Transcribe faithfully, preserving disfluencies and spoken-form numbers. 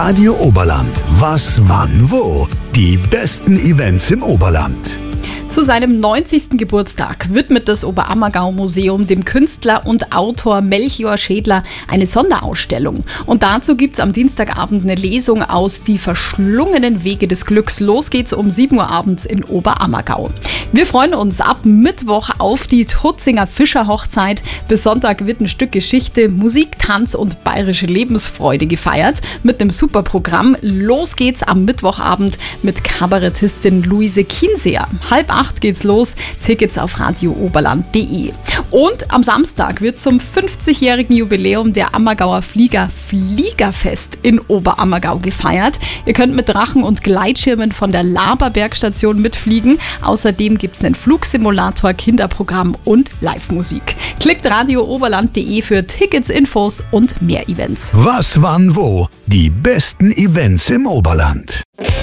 Radio Oberland. Was, wann, wo? Die besten Events im Oberland. Zu seinem neunzigsten Geburtstag widmet das Oberammergau-Museum dem Künstler und Autor Melchior Schädler eine Sonderausstellung. Und dazu gibt es am Dienstagabend eine Lesung aus Die verschlungenen Wege des Glücks. Los geht's um sieben Uhr abends in Oberammergau. Wir freuen uns ab Mittwoch auf die Tutzinger Fischerhochzeit. Bis Sonntag wird ein Stück Geschichte, Musik, Tanz und bayerische Lebensfreude gefeiert mit einem super Programm. Los geht's am Mittwochabend mit Kabarettistin Luise Kinseer. Halb acht geht's los. Tickets auf radio oberland punkt de. Und am Samstag wird zum fünfzigjährigen Jubiläum der Ammergauer Flieger Fliegerfest in Oberammergau gefeiert. Ihr könnt mit Drachen und Gleitschirmen von der Laberbergstation mitfliegen. Außerdem gibt's einen Flugsimulator, Kinderprogramm und Live-Musik. Klickt radio oberland punkt de für Tickets, Infos und mehr Events. Was, wann, wo? Die besten Events im Oberland.